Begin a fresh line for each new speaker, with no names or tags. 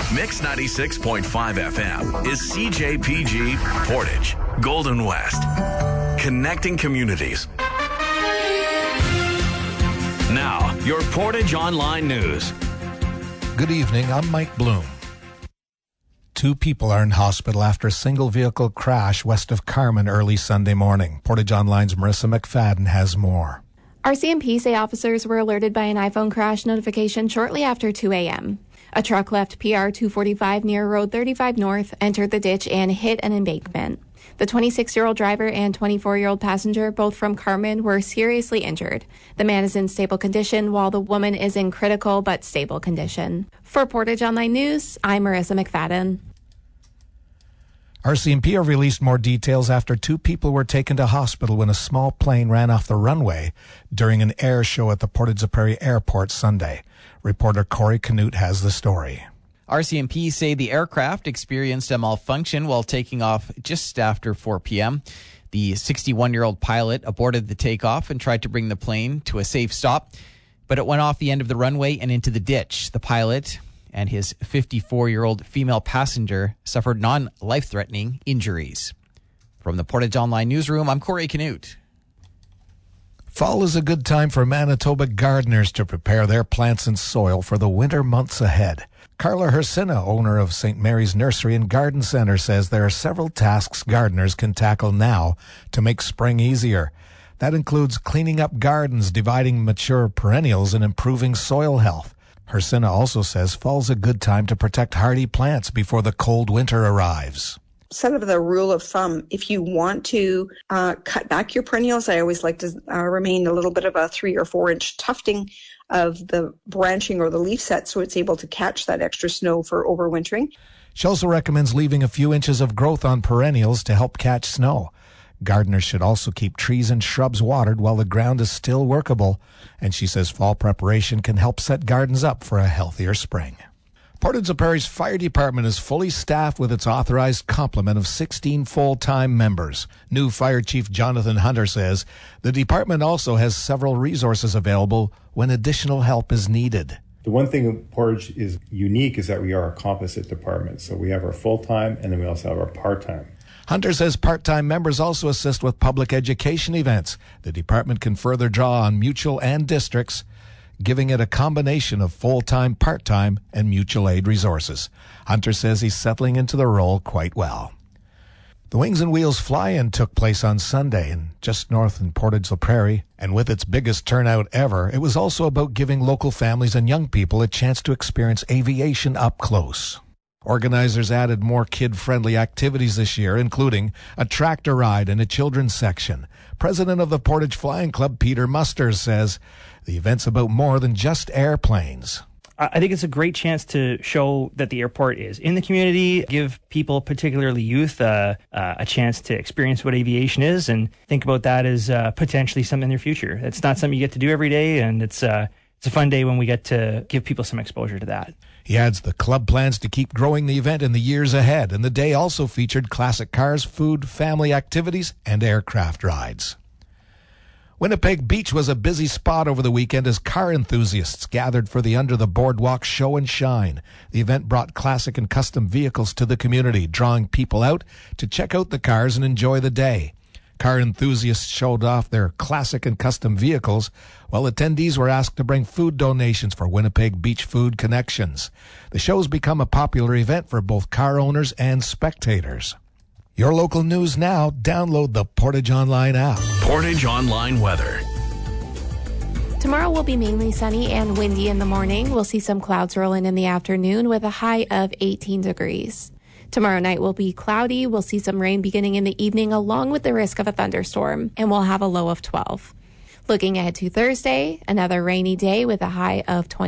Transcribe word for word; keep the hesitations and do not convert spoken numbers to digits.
Mix ninety-six point five F M is C J P G Portage, Golden West. Connecting communities. Now, your Portage Online News.
Good evening, I'm Mike Bloom. Two people are in hospital after a single-vehicle crash west of Carman early Sunday morning. Portage Online's Marissa McFadden has more.
R C M P say officers were alerted by an iPhone crash notification shortly after two a.m. A truck left P R two forty-five near Road thirty-five North, entered the ditch, and hit an embankment. The twenty-six-year-old driver and twenty-four-year-old passenger, both from Carman, were seriously injured. The man is in stable condition, while the woman is in critical but stable condition. For Portage Online News, I'm Marissa McFadden.
R C M P have released more details after two people were taken to hospital when a small plane ran off the runway during an air show at the Portage la Prairie Airport Sunday. Reporter Corey Canute has the story.
R C M P say the aircraft experienced a malfunction while taking off just after four p.m. The sixty-one-year-old pilot aborted the takeoff and tried to bring the plane to a safe stop, but it went off the end of the runway and into the ditch. The pilot and his fifty-four-year-old female passenger suffered non-life-threatening injuries. From the Portage Online Newsroom, I'm Corey Canute.
Fall is a good time for Manitoba gardeners to prepare their plants and soil for the winter months ahead. Carla Hersina, owner of Saint Mary's Nursery and Garden Center, says there are several tasks gardeners can tackle now to make spring easier. That includes cleaning up gardens, dividing mature perennials, and improving soil health. Hersina also says fall's a good time to protect hardy plants before the cold winter arrives.
Sort of the rule of thumb, if you want to uh, cut back your perennials, I always like to uh, remain a little bit of a three or four inch tufting of the branching or the leaf set so it's able to catch that extra snow for overwintering.
She also recommends leaving a few inches of growth on perennials to help catch snow. Gardeners should also keep trees and shrubs watered while the ground is still workable, and she says fall preparation can help set gardens up for a healthier spring. Portage la Prairie's fire department is fully staffed with its authorized complement of sixteen full-time members. New Fire Chief Jonathan Hunter says the department also has several resources available when additional help is needed.
The one thing Portage is unique is that we are a composite department. So we have our full-time and then we also have our part-time.
Hunter says part-time members also assist with public education events. The department can further draw on mutual and districts, giving it a combination of full-time, part-time, and mutual aid resources. Hunter says he's settling into the role quite well. The Wings and Wheels fly-in took place on Sunday in just north in Portage la Prairie, and with its biggest turnout ever, it was also about giving local families and young people a chance to experience aviation up close. Organizers added more kid-friendly activities this year, including a tractor ride and a children's section. President of the Portage Flying Club, Peter Musters, says the event's about more than just airplanes.
I think it's a great chance to show that the airport is in the community, give people, particularly youth, uh, uh, a chance to experience what aviation is, and think about that as uh, potentially something in their future. It's not something you get to do every day, and it's, uh, it's a fun day when we get to give people some exposure to that.
He adds the club plans to keep growing the event in the years ahead, and the day also featured classic cars, food, family activities, and aircraft rides. Winnipeg Beach was a busy spot over the weekend as car enthusiasts gathered for the Under the Boardwalk Show and Shine. The event brought classic and custom vehicles to the community, drawing people out to check out the cars and enjoy the day. Car enthusiasts showed off their classic and custom vehicles, while attendees were asked to bring food donations for Winnipeg Beach Food Connections. The show's become a popular event for both car owners and spectators. Your local news now. Download the Portage Online app.
Portage Online weather.
Tomorrow will be mainly sunny and windy in the morning. We'll see some clouds roll in in the afternoon with a high of eighteen degrees. Tomorrow night will be cloudy. We'll see some rain beginning in the evening along with the risk of a thunderstorm, and we'll have a low of twelve. Looking ahead to Thursday, another rainy day with a high of twenty.